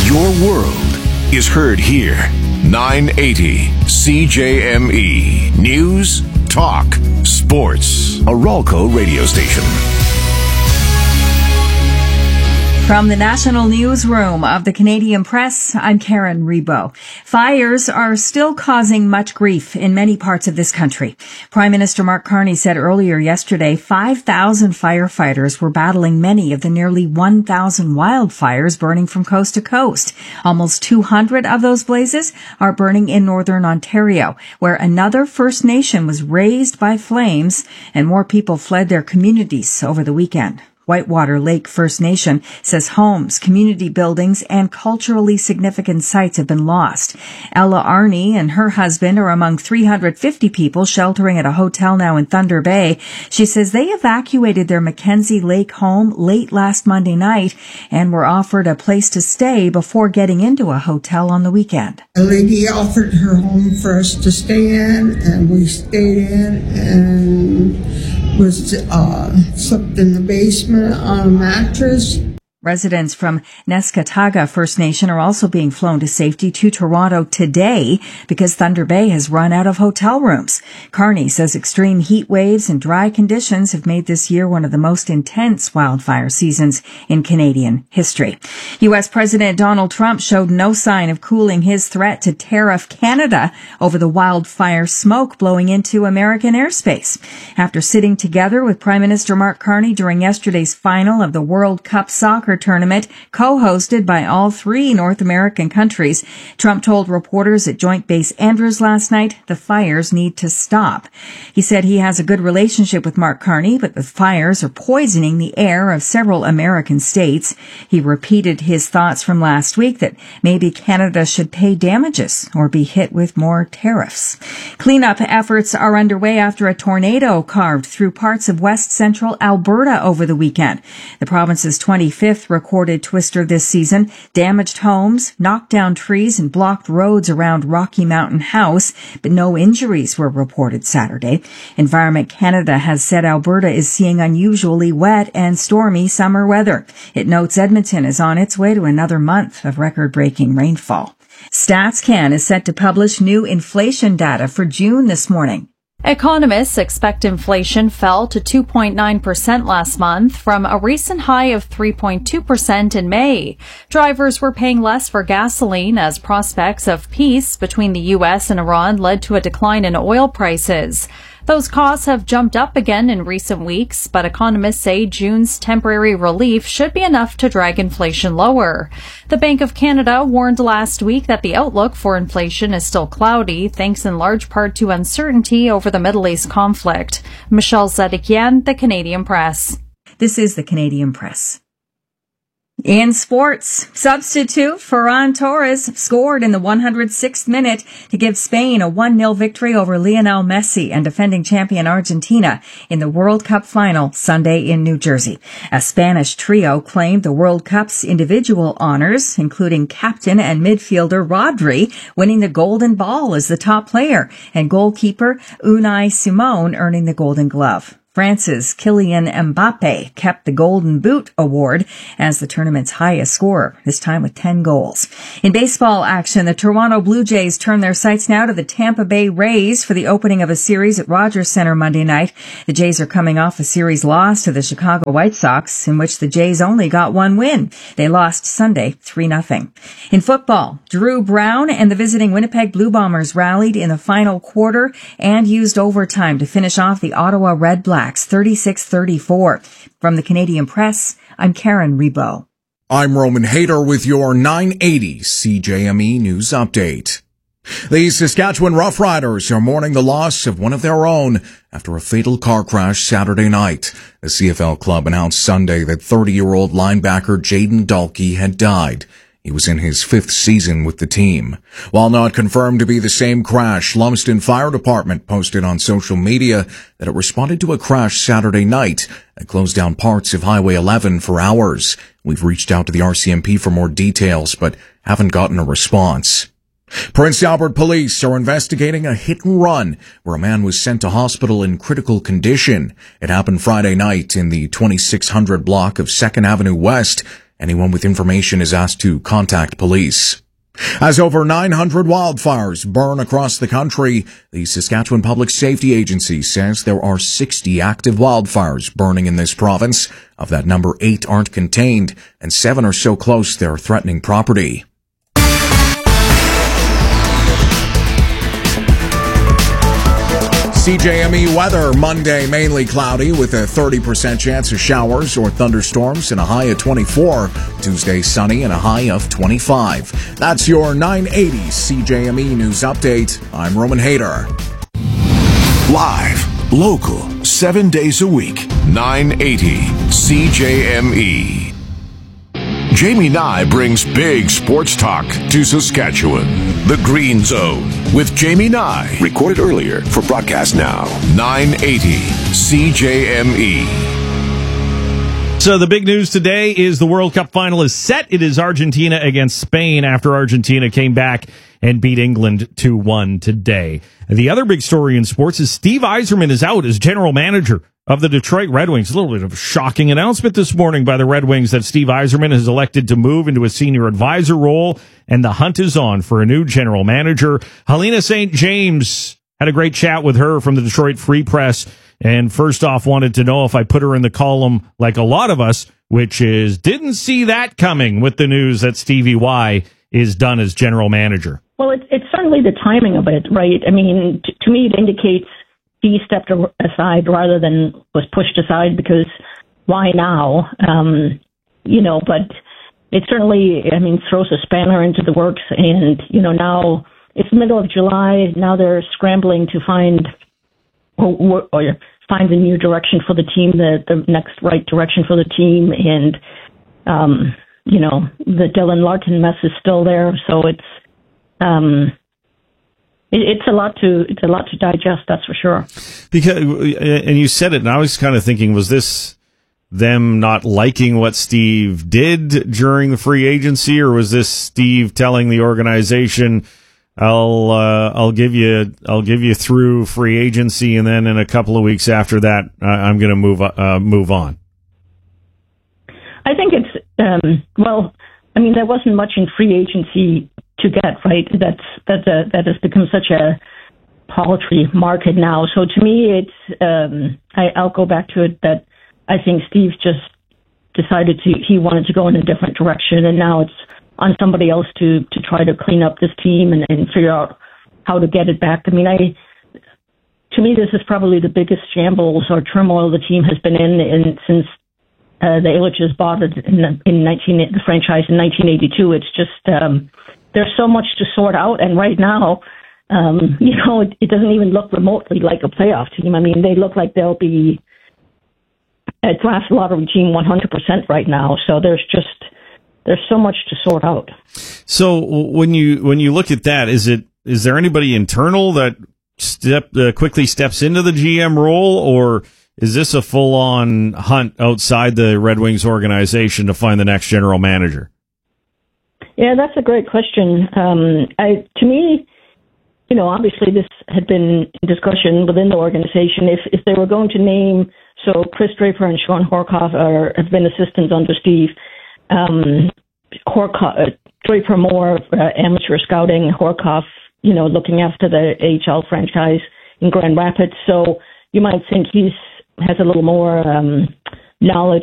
Your world is heard here. 980 CJME. News, talk, sports. A Ralco radio station. From the National Newsroom of the Canadian Press, I'm Karen Rebo. Fires are still causing much grief in many parts of this country. Prime Minister Mark Carney said earlier yesterday 5,000 firefighters were battling many of the nearly 1,000 wildfires burning from coast to coast. Almost 200 of those blazes are burning in northern Ontario, where another First Nation was razed by flames and more people fled their communities over the weekend. Whitewater Lake First Nation says homes, community buildings, and culturally significant sites have been lost. Ella Arney and her husband are among 350 people sheltering at a hotel now in Thunder Bay. She says they evacuated their Mackenzie Lake home late last Monday night and were offered a place to stay before getting into a hotel on the weekend. A lady offered her home for us to stay in, and we stayed in and was slept in the basement on a mattress. Residents from Neskataga First Nation are also being flown to safety to Toronto today because Thunder Bay has run out of hotel rooms. Carney says extreme heat waves and dry conditions have made this year one of the most intense wildfire seasons in Canadian history. U.S. President Donald Trump showed no sign of cooling his threat to tariff Canada over the wildfire smoke blowing into American airspace. After sitting together with Prime Minister Mark Carney during yesterday's final of the World Cup soccer tournament, co-hosted by all three North American countries, Trump told reporters at Joint Base Andrews last night the fires need to stop. He said he has a good relationship with Mark Carney, but the fires are poisoning the air of several American states. He repeated his thoughts from last week that maybe Canada should pay damages or be hit with more tariffs. Cleanup efforts are underway after a tornado carved through parts of west central Alberta over the weekend. The province's 25th recorded twister this season damaged homes, knocked down trees, and blocked roads around Rocky Mountain House, but no injuries were reported Saturday. Environment Canada has said Alberta is seeing unusually wet and stormy summer weather. It notes Edmonton is on its way to another month of record-breaking rainfall. StatsCan is set to publish new inflation data for June this morning. Economists expect inflation fell to 2.9% last month from a recent high of 3.2% in May. Drivers were paying less for gasoline as prospects of peace between the U.S. and Iran led to a decline in oil prices. Those costs have jumped up again in recent weeks, but economists say June's temporary relief should be enough to drag inflation lower. The Bank of Canada warned last week that the outlook for inflation is still cloudy, thanks in large part to uncertainty over the Middle East conflict. Michelle Zedekian, The Canadian Press. This is The Canadian Press. In sports, substitute Ferran Torres scored in the 106th minute to give Spain a 1-0 victory over Lionel Messi and defending champion Argentina in the World Cup final Sunday in New Jersey. A Spanish trio claimed the World Cup's individual honors, including captain and midfielder Rodri winning the Golden Ball as the top player and goalkeeper Unai Simon earning the Golden Glove. France's Kylian Mbappe kept the Golden Boot award as the tournament's highest scorer, this time with 10 goals. In baseball action, the Toronto Blue Jays turn their sights now to the Tampa Bay Rays for the opening of a series at Rogers Center Monday night. The Jays are coming off a series loss to the Chicago White Sox, in which the Jays only got one win. They lost Sunday 3-0. In football, Drew Brown and the visiting Winnipeg Blue Bombers rallied in the final quarter and used overtime to finish off the Ottawa Red Blacks 36-34. From the Canadian Press, I'm Karen Rebo. I'm Roman Hayter with your 980 CJME News Update. The Saskatchewan Roughriders are mourning the loss of one of their own after a fatal car crash Saturday night. The CFL club announced Sunday that 30-year-old linebacker Jaden Dalkey had died. He was in his 5th season with the team. While not confirmed to be the same crash, Lumsden Fire Department posted on social media that it responded to a crash Saturday night and closed down parts of Highway 11 for hours. We've reached out to the RCMP for more details, but haven't gotten a response. Prince Albert police are investigating a hit and run where a man was sent to hospital in critical condition. It happened Friday night in the 2600 block of 2nd Avenue West. Anyone with information is asked to contact police. As over 900 wildfires burn across the country, the Saskatchewan Public Safety Agency says there are 60 active wildfires burning in this province. Of that number, 8 aren't contained, and 7 are so close they're threatening property. CJME weather Monday, mainly cloudy with a 30% chance of showers or thunderstorms and a high of 24. Tuesday, sunny and a high of 25. That's your 980 CJME News Update. I'm Roman Hayter. Live, local, 7 days a week, 980 CJME. Jamie Nye brings big sports talk to Saskatchewan. The Green Zone with Jamie Nye. Recorded earlier for broadcast now. 980 CJME. So the big news today is the World Cup final is set. It is Argentina against Spain after Argentina came back and beat England 2-1 today. The other big story in sports is Steve Yzerman is out as general manager of the Detroit Red Wings. A little bit of a shocking announcement this morning by the Red Wings that Steve Yzerman has elected to move into a senior advisor role, and the hunt is on for a new general manager. Helena St. James had a great chat with her from the Detroit Free Press, and first off wanted to know if I put her in the column like a lot of us, which is didn't see that coming with the news that Stevie Y is done as general manager. Well, it's certainly the timing of it, right? I mean, to me, it indicates he stepped aside rather than was pushed aside, because why now? But it certainly, throws a spanner into the works. And, now it's the middle of July. Now they're scrambling to find or find a new direction for the team, the next right direction for the team. And, the Dylan Larkin mess is still there. So it's a lot to digest, that's for sure. Because, and you said it, and I was kind of thinking, was this them not liking what Steve did during the free agency, or was this Steve telling the organization, I'll give you through free agency, and then in a couple of weeks after that, I'm going to move on? I think it's there wasn't much in free agency to get, right? That has become such a paltry market now. So to me, it's I'll go back to it that I think Steve just decided he wanted to go in a different direction, and now it's on somebody else to try to clean up this team and figure out how to get it back. To me, this is probably the biggest shambles or turmoil the team has been in since the Ilitches bought it the franchise in 1982. It's just there's so much to sort out, and right now, it doesn't even look remotely like a playoff team. They look like they'll be a draft lottery team 100% right now. So there's so much to sort out. So when you look at that, is there anybody internal that quickly steps into the GM role, or is this a full-on hunt outside the Red Wings organization to find the next general manager? Yeah, that's a great question. To me, obviously this had been in discussion within the organization. If they were going to name, so Chris Draper and Sean Horkoff have been assistants under Steve. Draper more amateur scouting, Horkoff, looking after the AHL franchise in Grand Rapids. So you might think he has a little more knowledge